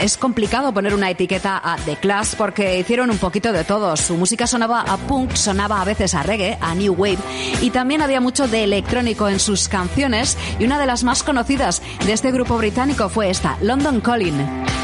es complicado poner una etiqueta a The Clash porque hicieron un poquito de todo. Su música sonaba a punk, sonaba a veces a reggae, a new wave, y también había mucho de electrónico en sus canciones, y una de las más conocidas de este grupo británico fue esta, London Calling.